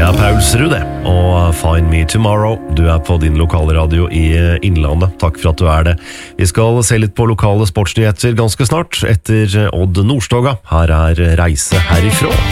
Paulsrud det, og Find Me Tomorrow. Du på din lokale radio i Innlandet. Takk for at du det. Vi skal se litt på lokale sportsnyheter ganske snart, etter Odd Nordstoga. Her Reise herifra.